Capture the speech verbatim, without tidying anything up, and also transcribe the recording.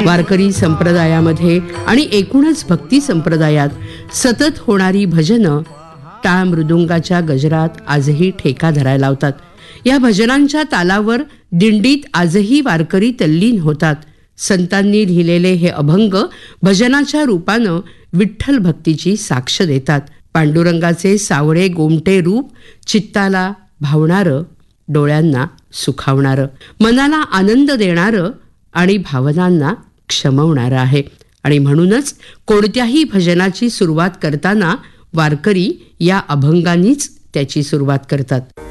वारकरी संप्रदायामध्ये आणि एकूणच भक्ती संप्रदायात सतत होणारी भजनं टाळ मृदुंगाच्या गजरात आजही ठेका धरायला लावतात. या भजनांच्या तालावर दिंडीत आजही वारकरी तल्लीन होतात. संतांनी लिहिलेले हे अभंग भजनाच्या रूपानं विठ्ठल भक्तीची साक्ष देतात. पांडुरंगाचे सावळे गोमटे रूप चित्ताला भावणारं, डोळ्यांना सुखावणारं, मनाला आनंद देणारं आणि भावनांना क्षमवणारं आहे. आणि म्हणूनच कोणत्याही भजनाची सुरुवात करताना वारकरी या अभंगांनीच त्याची सुरुवात करतात.